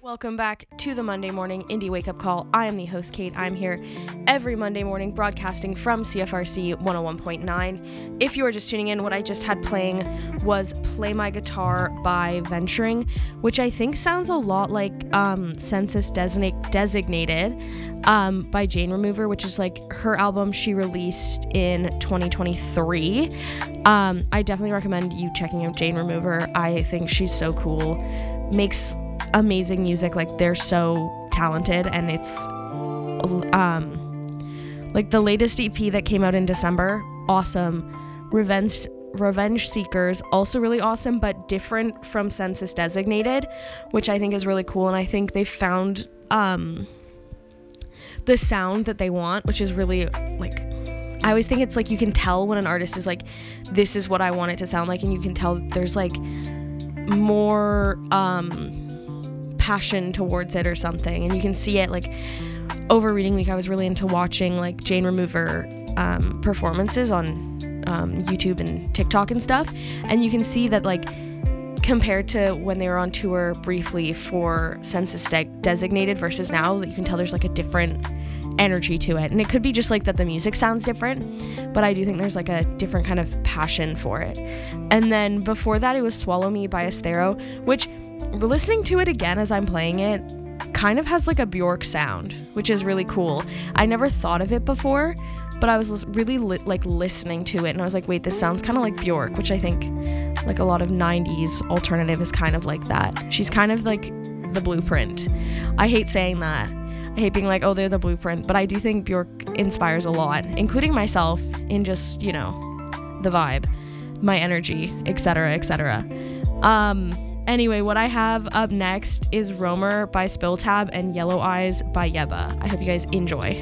Welcome back to the Monday Morning Indie Wake Up Call. I am the host, Kate. I'm here every Monday morning broadcasting from CFRC 101.9. If you are just tuning in, what I just had playing was Play My Guitar by Venturing, which I think sounds a lot like Census Designated by Jane Remover, which is like her album she released in 2023. I definitely recommend you checking out Jane Remover. I think she's so cool. Makes amazing music. Like, they're so talented, and it's like the latest EP that came out in December, awesome. Revenge Seekers, also really awesome, but different from Census Designated, which I think is really cool. And I think they found the sound that they want, which is really, like, I always think it's like you can tell when an artist is like, this is what I want it to sound like, and you can tell there's like more passion towards it or something, and you can see it. Like, over reading week, I was really into watching like Jane Remover performances on YouTube and TikTok and stuff, and you can see that, like, compared to when they were on tour briefly for Census Designated versus now, that you can tell there's like a different energy to it. And it could be just like that the music sounds different, but I do think there's like a different kind of passion for it. And then before that, it was Swallow Me by Esthero, which, listening to it again as I'm playing it, kind of has like a Bjork sound, which is really cool. I never thought of it before, but I was really listening to it, and I was like, wait, this sounds kind of like Bjork, which I think like a lot of 90s alternative is kind of like that. She's kind of like the blueprint. I hate saying that. I hate being like, oh, they're the blueprint, but I do think Bjork inspires a lot, including myself, in just, you know, the vibe, my energy, etc., etc. Anyway, what I have up next is Romer by Spilltab and Yellow Eyes by Yeba. I hope you guys enjoy.